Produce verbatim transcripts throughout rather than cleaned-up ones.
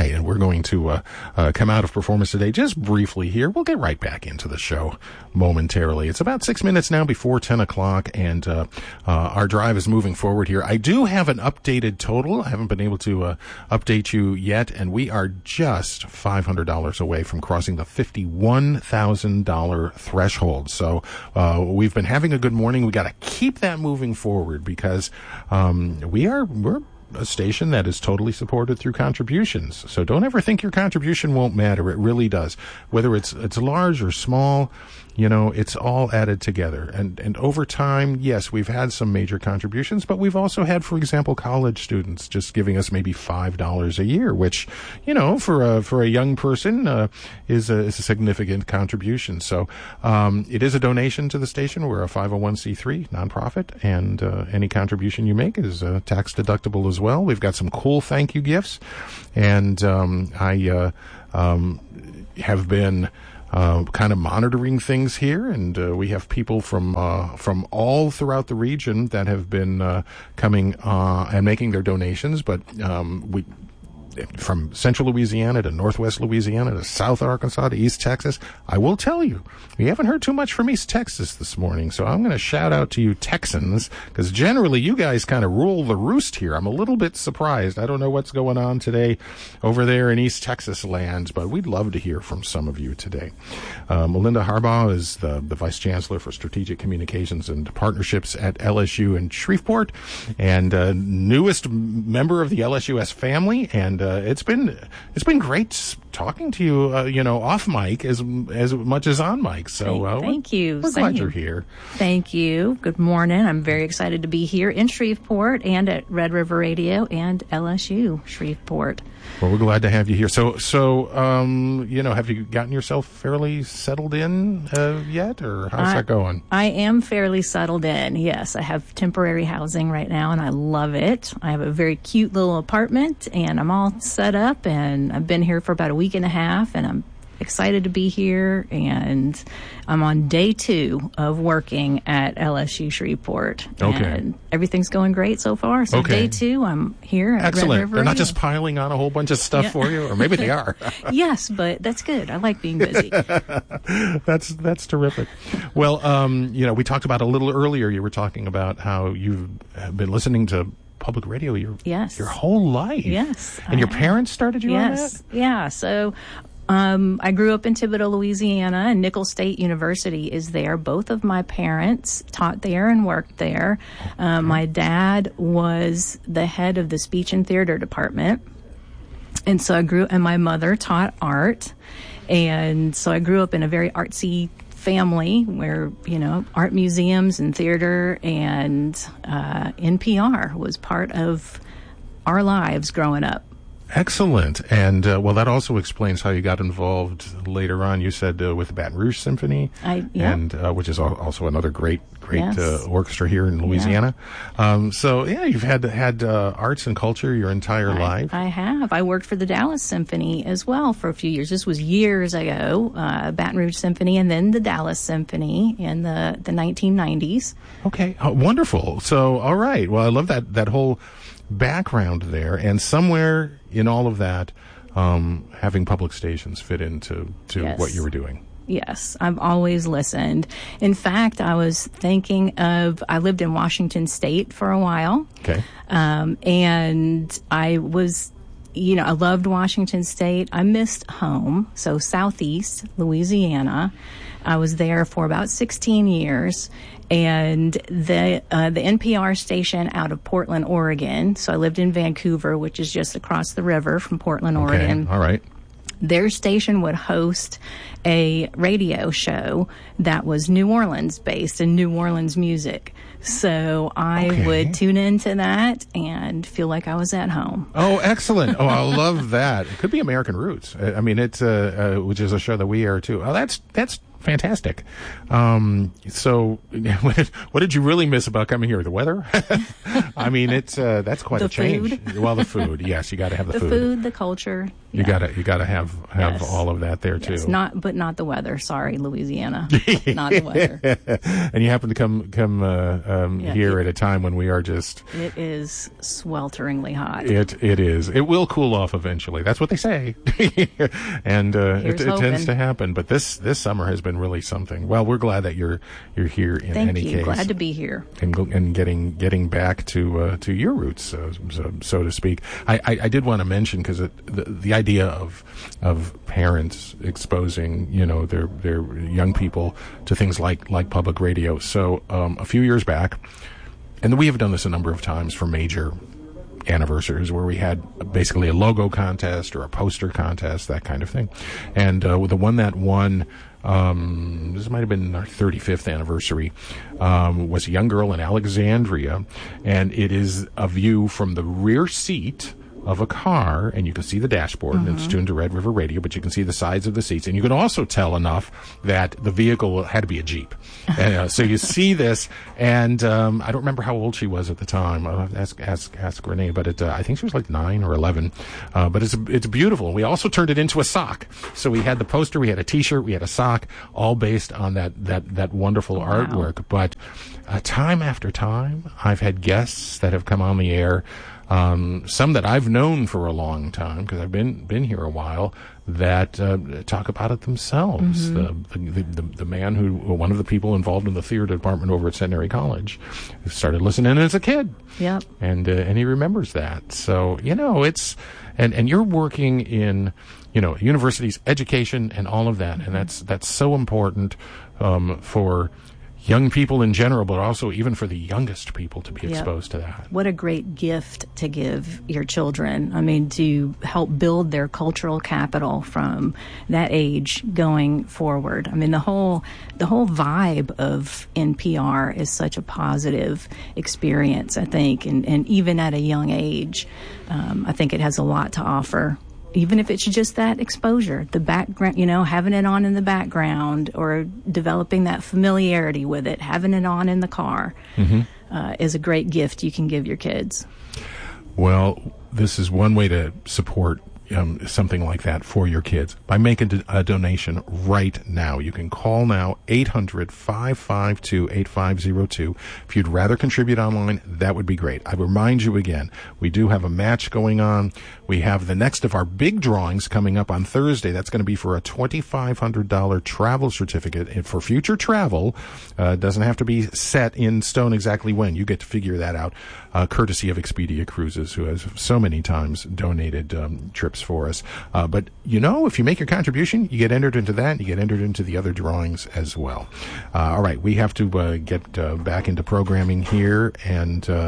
right, and we're going to uh, uh, come out of performance today just briefly here. We'll get right back into the show momentarily. It's about six minutes now before ten o'clock, and uh, uh, our drive is moving forward here. I do have an updated total. I haven't been able to uh, update you yet, and we are just five hundred dollars away from crossing the fifty-one thousand dollars threshold. So uh, we've been having a good morning. We got to keep that moving forward because um, we are we're a station that is totally supported through contributions. So don't ever think your contribution won't matter. It really does. Whether it's it's large or small, you know, it's all added together. And and over time, yes, we've had some major contributions, but we've also had, for example, college students just giving us maybe five dollars a year, which, you know, for a for a young person uh, is a is a significant contribution. So um, it is a donation to the station. We're a five oh one c three nonprofit, and uh, any contribution you make is uh, tax deductible as well. We've got some cool thank you gifts, and um, I uh, um, have been Uh, kind of monitoring things here, and uh, we have people from uh, from all throughout the region that have been uh, coming uh, and making their donations. But um, we, from Central Louisiana to Northwest Louisiana to South Arkansas to East Texas, I will tell you, we haven't heard too much from East Texas this morning. So I'm going to shout out to you Texans, because generally you guys kind of rule the roost here. I'm a little bit surprised. I don't know what's going on today over there in East Texas lands, but we'd love to hear from some of you today. Uh, Melinda Harbaugh is the, the Vice Chancellor for Strategic Communications and Partnerships at L S U in Shreveport, and uh, newest member of the L S U S family, and uh, it's been it's been great talking to you, uh, you know, off mic as as much as on mic. So uh, thank you. We're Same. glad you're here. Thank you. Good morning. I'm very excited to be here in Shreveport and at Red River Radio and L S U Shreveport. Well, we're glad to have you here. So, so um, you know, have you gotten yourself fairly settled in uh, yet, or how's I, that going? I am fairly settled in. Yes, I have temporary housing right now, and I love it. I have a very cute little apartment, and I'm all set up, and I've been here for about a week and a half, and I'm excited to be here, and I'm on day two of working at L S U Shreveport. Okay. And everything's going great so far. So okay. Day two, I'm here at Excellent. Red River They're not Radio. just piling on a whole bunch of stuff Yeah. for you, or maybe they are. Yes, but that's good. I like being busy. that's that's terrific. Well, um, you know, we talked about a little earlier. You were talking about how you've been listening to public radio your yes. your whole life. Yes. And your parents started you yes. on that? Yeah. So um, I grew up in Thibodaux, Louisiana, and Nicholls State University is there. Both of my parents taught there and worked there. Okay. Um, my dad was the head of the speech and theater department. And so I grew, and my mother taught art. And so I grew up in a very artsy family where, you know, art museums and theater and uh, N P R was part of our lives growing up. Excellent. And, uh, well, that also explains how you got involved later on. You said uh, with the Baton Rouge Symphony, I, yeah. and uh, which is al- also another great, great yes. uh, orchestra here in Louisiana. Yeah. Um, so, yeah, you've had had uh, arts and culture your entire I, life. I have. I worked for the Dallas Symphony as well for a few years. This was years ago, uh, Baton Rouge Symphony and then the Dallas Symphony in the, the nineteen nineties. Okay, oh, wonderful. So, all right. Well, I love that, that whole background there, and somewhere in all of that, um, having public stations fit into to yes. what you were doing. Yes, I've always listened. In fact, I was thinking of, I lived in Washington State for a while. Okay. Um, and I was, you know, I loved Washington State. I missed home. So Southeast Louisiana. I was there for about sixteen years. And the uh, the N P R station out of Portland, Oregon. So I lived in Vancouver, which is just across the river from Portland, Okay. Oregon. All right. Their station would host a radio show that was New Orleans based and New Orleans music. So I Okay. would tune into that and feel like I was at home. Oh, excellent. Oh, I love that. It could be American Roots. I I mean, it's, uh, uh, which is a show that we air too. Oh, that's, that's Fantastic. Um, so, what did, what did you really miss about coming here? The weather? I mean, it's uh, that's quite the a change. Food. Well, the food. Yes, you got to have the, the food. The food, the culture. You yeah. gotta you gotta have have yes. all of that there too. Yes, not but not the weather. Sorry, Louisiana. Not the weather. And you happen to come come uh, um, yeah, here it, at a time when we are just. It is swelteringly hot. It it is. It will cool off eventually. That's what they say, and uh, it, it tends to happen. But this this summer has been really something. Well, we're glad that you're you're here in Thank any you. case. Glad to be here and and getting getting back to uh, to your roots, uh, so, so to speak. I, I, I did want to mention because the the idea of of parents exposing you know their their young people to things like like public radio. So um, a few years back, and we have done this a number of times for major anniversaries where we had basically a logo contest or a poster contest, that kind of thing. And uh, the one that won, um, this might have been our thirty-fifth anniversary, um, was a young girl in Alexandria, and it is a view from the rear seat of a car, and you can see the dashboard, mm-hmm. and it's tuned to Red River Radio, but you can see the sides of the seats, and you can also tell enough that the vehicle had to be a Jeep. And, uh, so you see this, and um, I don't remember how old she was at the time. I'll have to ask, ask, ask Renee, but it, uh, I think she was like nine or eleven. Uh, but it's it's beautiful. We also turned it into a sock. So we had the poster, we had a T-shirt, we had a sock, all based on that that that wonderful wow. artwork. But uh, time after time, I've had guests that have come on the air. Um, some that I've known for a long time because I've been been here a while that uh, talk about it themselves. Mm-hmm. The, the, the the man who one of the people involved in the theater department over at Centenary College started listening as a kid. Yep. And uh, and he remembers that. So you know it's and and you're working in you know universities, education, and all of that, and that's that's so important um, for young people in general, but also even for the youngest people to be exposed yep. to that. What a great gift to give your children. I mean, to help build their cultural capital from that age going forward. I mean, the whole the whole vibe of N P R is such a positive experience, I think, and, and even at a young age, um, I think it has a lot to offer. Even if it's just that exposure, the background, you know, having it on in the background or developing that familiarity with it, having it on in the car mm-hmm. uh, is a great gift you can give your kids. Well, this is one way to support um, something like that for your kids by making a donation right now. You can call now, eight hundred, five five two, eight five zero two. If you'd rather contribute online, that would be great. I remind you again, we do have a match going on. We have the next of our big drawings coming up on Thursday. That's going to be for a twenty-five hundred dollars travel certificate. And for future travel, uh, doesn't have to be set in stone exactly when. You get to figure that out, uh, courtesy of Expedia Cruises, who has so many times donated um, trips for us. Uh, but, you know, if you make your contribution, you get entered into that, and you get entered into the other drawings as well. Uh, all right, we have to uh, get uh, back into programming here, and uh,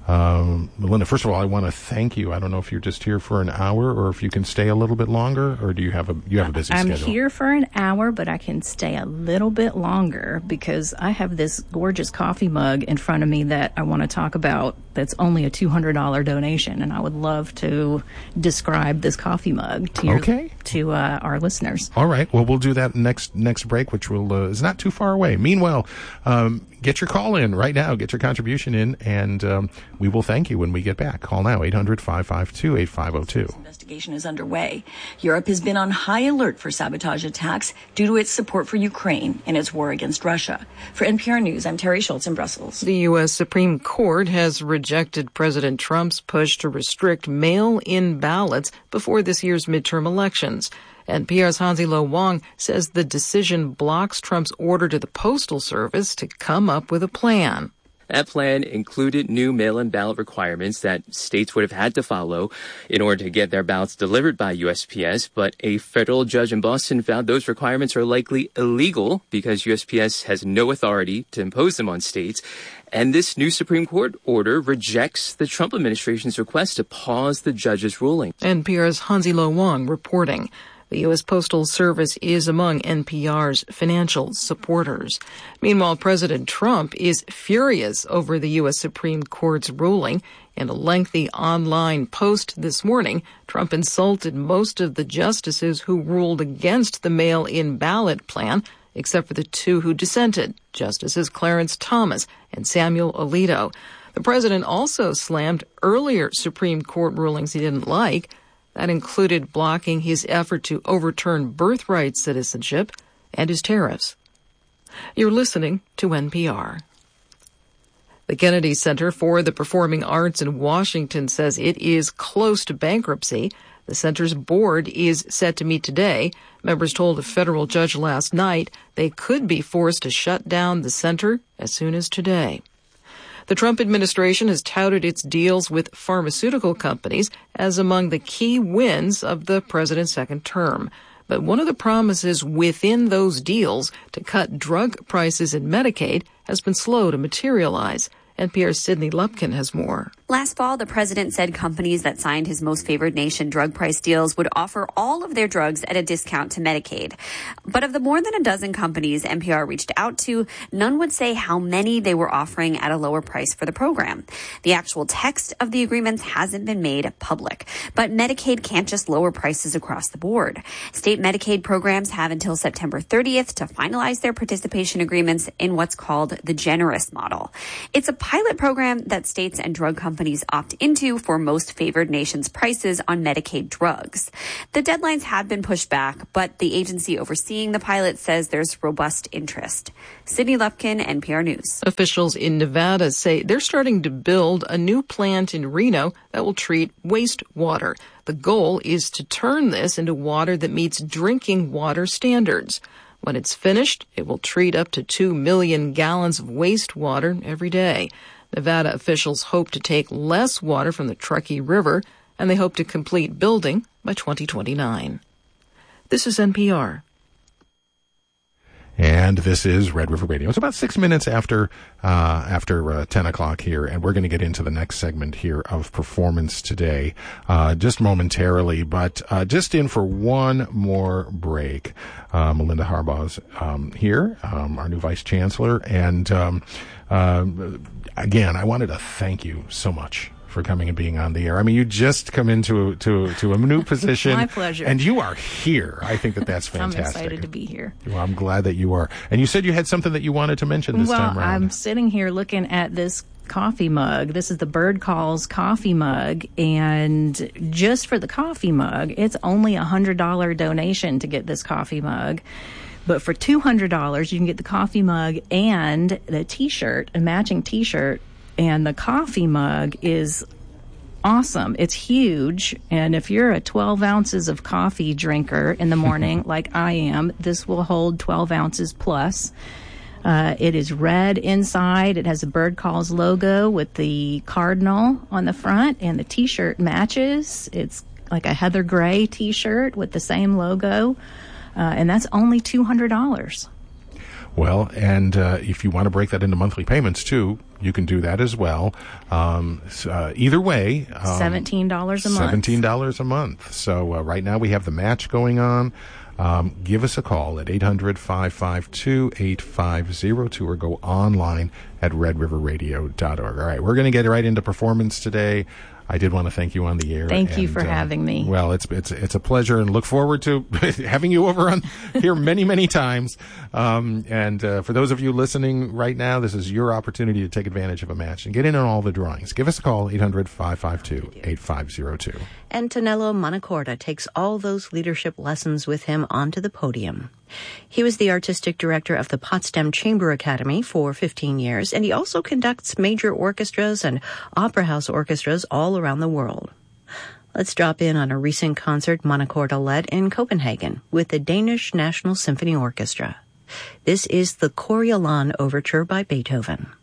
Um, Melinda, first of all, I want to thank you. I don't know if you're just here for an hour or if you can stay a little bit longer, or do you have a you have a busy I'm schedule? I'm here for an hour, but I can stay a little bit longer because I have this gorgeous coffee mug in front of me that I want to talk about. That's only a two hundred dollars donation, and I would love to describe this coffee mug to your, okay. to uh, our listeners. All right. Well, we'll do that next next break, which will uh, is not too far away. Meanwhile, um, get your call in right now. Get your contribution in, and um, we will thank you when we get back. Call now, eight hundred, five five two, eight five zero two. Investigation is underway. Europe has been on high alert for sabotage attacks due to its support for Ukraine in its war against Russia. For N P R News, I'm Terry Schultz in Brussels. The U S Supreme Court has rejected President Trump's push to restrict mail-in ballots before this year's midterm elections. N P R's Hansi Lo Wang says the decision blocks Trump's order to the Postal Service to come up with a plan. That plan included new mail-in ballot requirements that states would have had to follow in order to get their ballots delivered by U S P S, but a federal judge in Boston found those requirements are likely illegal because U S P S has no authority to impose them on states. And this new Supreme Court order rejects the Trump administration's request to pause the judge's ruling. N P R's Hansi Lo Wang reporting. The U S Postal Service is among N P R's financial supporters. Meanwhile, President Trump is furious over the U S Supreme Court's ruling. In a lengthy online post this morning, Trump insulted most of the justices who ruled against the mail-in ballot plan, except for the two who dissented, Justices Clarence Thomas and Samuel Alito. The president also slammed earlier Supreme Court rulings he didn't like. That included blocking his effort to overturn birthright citizenship and his tariffs. You're listening to N P R. The Kennedy Center for the Performing Arts in Washington says it is close to bankruptcy. The center's board is set to meet today. Members told a federal judge last night they could be forced to shut down the center as soon as today. The Trump administration has touted its deals with pharmaceutical companies as among the key wins of the president's second term. But one of the promises within those deals to cut drug prices in Medicaid has been slow to materialize. N P R's Sydney Lupkin has more. Last fall, the president said companies that signed his most favored nation drug price deals would offer all of their drugs at a discount to Medicaid. But of the more than a dozen companies N P R reached out to, none would say how many they were offering at a lower price for the program. The actual text of the agreements hasn't been made public. But Medicaid can't just lower prices across the board. State Medicaid programs have until September thirtieth to finalize their participation agreements in what's called the generous model. It's a pilot program that states and drug companies opt into for most favored nations prices on Medicaid drugs. The deadlines have been pushed back, but the agency overseeing the pilot says there's robust interest. Sydney Lupkin, N P R News. Officials in Nevada say they're starting to build a new plant in Reno that will treat wastewater. The goal is to turn this into water that meets drinking water standards. When it's finished, it will treat up to two million gallons of wastewater every day. Nevada officials hope to take less water from the Truckee River, and they hope to complete building by twenty twenty-nine. This is N P R. And this is Red River Radio. It's about six minutes after uh, after uh, ten o'clock here, and we're going to get into the next segment here of Performance Today uh, just momentarily, but uh, just in for one more break. Uh, Melinda Harbaugh's um, here, um, our new Vice Chancellor, and um, uh, again, I wanted to thank you so much for coming and being on the air. I mean, you just come into to to a new position. My pleasure. And you are here. I think that that's fantastic. I'm excited to be here. Well, I'm glad that you are. And you said you had something that you wanted to mention this well, time around. I'm sitting here looking at this coffee mug. This is the Bird Calls coffee mug, and just for the coffee mug, it's only a one hundred dollars donation to get this coffee mug. But for two hundred dollars, you can get the coffee mug and the T-shirt, a matching T-shirt. And the coffee mug is awesome. It's huge. And if you're a twelve ounces of coffee drinker in the morning, like I am, this will hold twelve ounces plus. Uh, it is red inside. It has a Bird Calls logo with the cardinal on the front, and the T-shirt matches. It's like a heather gray T-shirt with the same logo. Uh, and that's only two hundred dollars. Well, and uh, if you want to break that into monthly payments, too, you can do that as well. Um, uh, either way. Um, seventeen dollars a month. seventeen dollars a month. So uh, right now we have the match going on. Um, give us a call at eight hundred, five five two, eight five zero two or go online at red river radio dot org. All right, we're going to get right into performance today. I did want to thank you on the air. Thank and, you for uh, having me. Well, it's it's it's a pleasure, and look forward to having you over on here many many times. Um, and uh, for those of you listening right now, this is your opportunity to take advantage of a match and get in on all the drawings. Give us a call, eight hundred, five five two, eight five zero two. Antonello Monacorda takes all those leadership lessons with him onto the podium. He was the artistic director of the Potsdam Chamber Academy for fifteen years, and he also conducts major orchestras and opera house orchestras all around the world. Let's drop in on a recent concert Monacorda led in Copenhagen with the Danish National Symphony Orchestra. This is the Coriolan Overture by Beethoven.